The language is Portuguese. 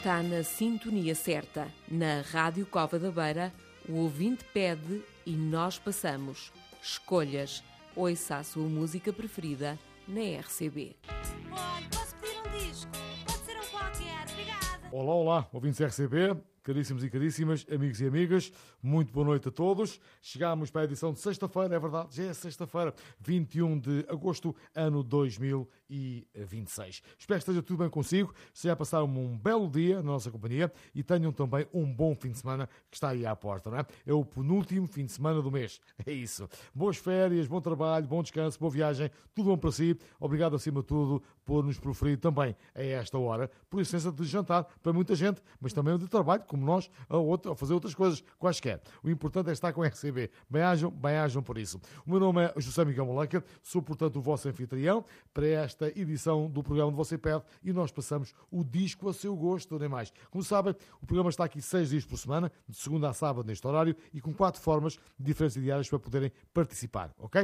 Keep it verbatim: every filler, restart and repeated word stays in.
Está na sintonia certa. Na Rádio Cova da Beira, o ouvinte pede e nós passamos. Escolhas. Ouça a sua música preferida na R C B. Olha, posso pedir um disco? Pode ser um qualquer, obrigada. Olá, olá, ouvintes R C B, caríssimos e caríssimas, amigos e amigas, muito boa noite a todos. Chegámos para a edição de sexta-feira, é verdade, já é sexta-feira, vinte e um de agosto, ano dois mil e vinte e seis. Espero que esteja tudo bem consigo, esteja a passar um belo dia na nossa companhia e tenham também um bom fim de semana que está aí à porta, não é? É o penúltimo fim de semana do mês, é isso. Boas férias, bom trabalho, bom descanso, boa viagem, tudo bom para si. Obrigado acima de tudo por nos proferir também a esta hora, por licença de jantar para muita gente, mas também de trabalho, como nós, a, outra, a fazer outras coisas quaisquer. O importante é estar com a R C B. Bem-ajam, bem-ajam por isso. O meu nome é José Miguel Moleca, sou, portanto, o vosso anfitrião para esta edição do programa de Você Pede e nós passamos o disco a seu gosto, nem mais. Como sabem, o programa está aqui seis dias por semana, de segunda a sábado neste horário e com quatro formas diferentes e diárias para poderem participar, ok?